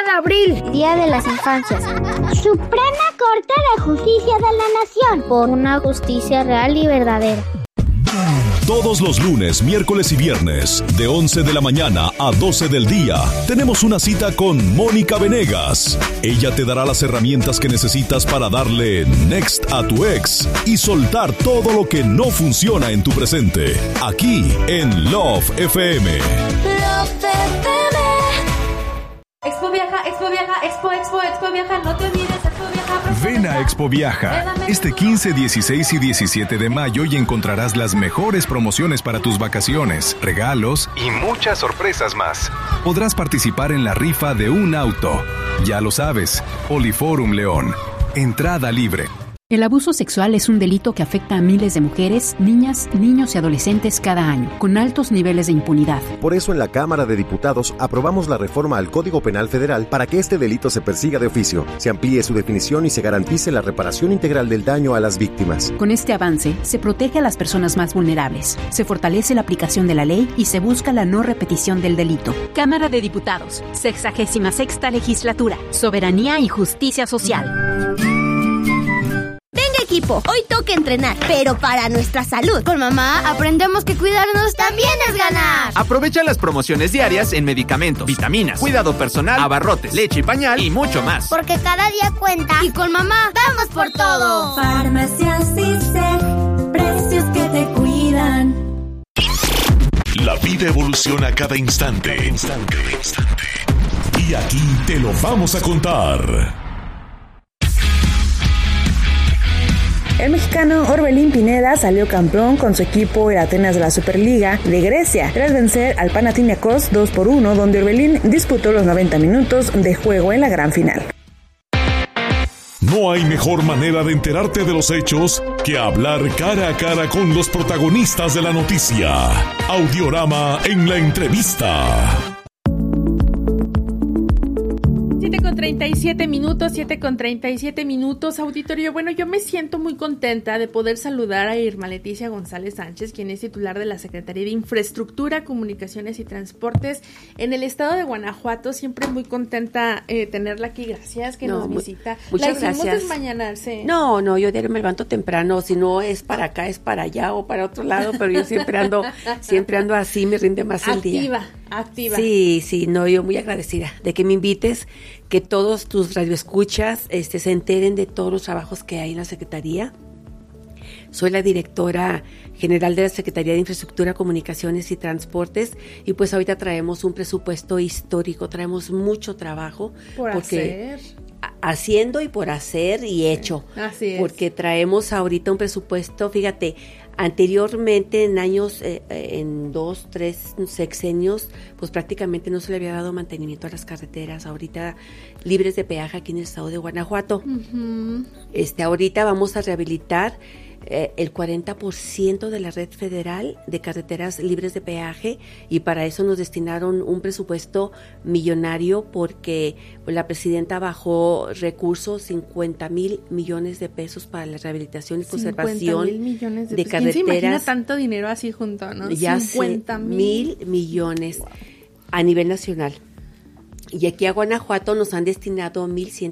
de abril, Día de las Infancias. Suprema Corte de Justicia de la Nación. Por una justicia real y verdadera. Todos los lunes, miércoles y viernes, de 11 de la mañana a 12 del día, tenemos una cita con Mónica Venegas. Ella te dará las herramientas que necesitas para darle next a tu ex y soltar todo lo que no funciona en tu presente. Aquí, en Love FM. Love FM. Expo Viaja, Expo Viaja, no te olvides, Expo Viaja. Ven a Expo Viaja este 15, 16 y 17 de mayo y encontrarás las mejores promociones para tus vacaciones, regalos y muchas sorpresas más. Podrás participar en la rifa de un auto. Ya lo sabes, Poliforum León. Entrada libre. El abuso sexual es un delito que afecta a miles de mujeres, niñas, niños y adolescentes cada año, con altos niveles de impunidad. Por eso en la Cámara de Diputados aprobamos la reforma al Código Penal Federal para que este delito se persiga de oficio, se amplíe su definición y se garantice la reparación integral del daño a las víctimas. Con este avance, se protege a las personas más vulnerables, se fortalece la aplicación de la ley y se busca la no repetición del delito. Cámara de Diputados, 66ª Legislatura, Soberanía y Justicia Social. Equipo, hoy toca entrenar, pero para nuestra salud. Con mamá aprendemos que cuidarnos también es ganar. Aprovecha las promociones diarias en medicamentos, vitaminas, cuidado personal, abarrotes, leche y pañal y mucho más. Porque cada día cuenta. Y con mamá vamos por todo. Farmacias Issec, precios que te cuidan. La vida evoluciona cada instante. Y aquí te lo vamos a contar. El mexicano Orbelín Pineda salió campeón con su equipo el Atenas de la Superliga de Grecia, tras vencer al Panathinaikos 2-1, donde Orbelín disputó los 90 minutos de juego en la gran final. No hay mejor manera de enterarte de los hechos que hablar cara a cara con los protagonistas de la noticia. Audiorama en la entrevista. 7:37 minutos, auditorio. Bueno, yo me siento muy contenta de poder saludar a Irma Leticia González Sánchez, quien es titular de la Secretaría de Infraestructura, Comunicaciones y Transportes en el estado de Guanajuato. Siempre muy contenta tenerla aquí. Gracias que nos visita. Muchas gracias. Desmañanarse. No, yo diario me levanto temprano. Si no es para acá, es para allá o para otro lado, pero yo siempre ando así, me rinde más el día. Activa. Sí, yo muy agradecida de que me invites, que todos tus radioescuchas se enteren de todos los trabajos que hay en la Secretaría. Soy la directora general de la Secretaría de Infraestructura, Comunicaciones y Transportes, y pues ahorita traemos un presupuesto histórico, traemos mucho trabajo. Haciendo y por hacer y hecho. Así es. Porque traemos ahorita un presupuesto, fíjate, anteriormente en años, en 2, 3 sexenios, pues prácticamente no se le había dado mantenimiento a las carreteras, ahorita libres de peaje aquí en el estado de Guanajuato. Uh-huh. Ahorita vamos a rehabilitar el 40% de la red federal de carreteras libres de peaje, y para eso nos destinaron un presupuesto millonario porque la presidenta bajó recursos, 50,000 millones de pesos para la rehabilitación y conservación 50,000 millones de carreteras. ¿Quién se imagina tanto dinero así junto, no? Ya 50,000 millones. Wow. A nivel nacional. Y aquí a Guanajuato nos han destinado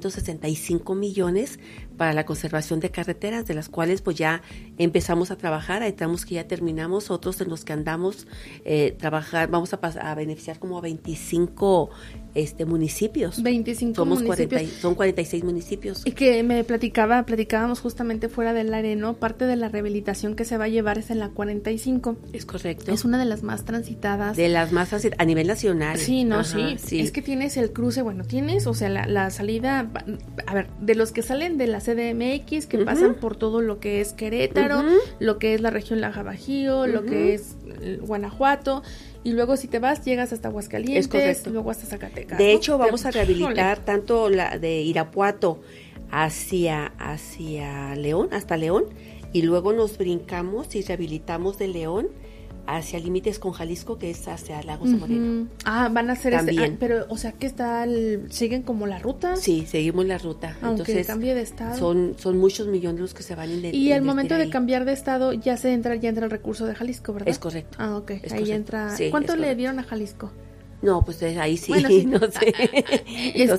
1,165 millones para la conservación de carreteras, de las cuales pues ya empezamos a trabajar. Ahí estamos que ya terminamos, otros en los que andamos trabajar. Vamos a beneficiar como a 25 municipios. 25 municipios. Son 46 municipios. Y que platicábamos justamente fuera del área, ¿no? Parte de la rehabilitación que se va a llevar es en la 45. Es correcto. Es una de las más transitadas. A nivel nacional. Sí, ¿no? Ajá, sí. Es que tienes el cruce, la salida, a ver, de los que salen de la CDMX, que pasan por todo lo que es Querétaro, lo que es la región Laja Bajío, lo que es Guanajuato, y luego si te vas, llegas hasta Aguascalientes, luego hasta Zacatecas. De hecho, vamos a rehabilitar tanto la de Irapuato hacia León, hasta León, y luego nos brincamos y rehabilitamos de León hacia límites con Jalisco, que es hacia Lagos de Moreno. Van a hacer también. Pero, o sea, que siguen como la ruta. Sí, seguimos la ruta. Aunque entonces cambie de estado. Son muchos millones los que se van a invertir. Y al momento de cambiar de estado ya entra el recurso de Jalisco, ¿verdad? Es correcto. Ah, ok. Es ahí correcto. entra. Sí, ¿Cuánto le dieron a Jalisco? No, pues ahí sí, bueno, sí. no sé.